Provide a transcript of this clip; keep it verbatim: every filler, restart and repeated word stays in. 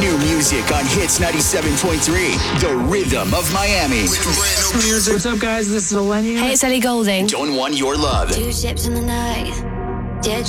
new music on Hits ninety-seven point three, the rhythm of Miami. What's up, guys? This is Millennium. Hey, it's Ellie Goulding. Don't Want Your Love. Two ships in the night.